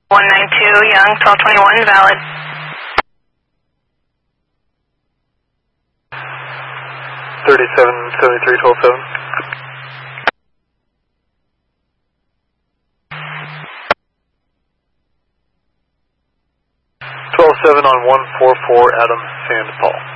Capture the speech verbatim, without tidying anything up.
one nine two, Young, twelve twenty-one, valid. thirty-seven seventy-three, twelve seven. twelve seven on one four four, Adam, Sand, Paul.